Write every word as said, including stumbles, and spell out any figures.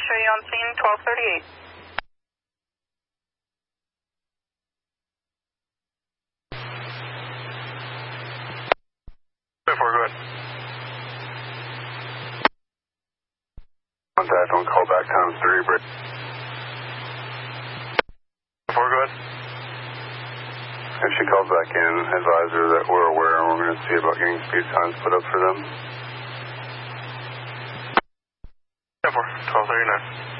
show you on scene, twelve thirty-eight. four, go ahead. Contact on call back times three, break. four, go ahead. If she calls back in, advise her that we're aware and we're going to see about getting speed signs put up for them. four, twelve thirty-nine.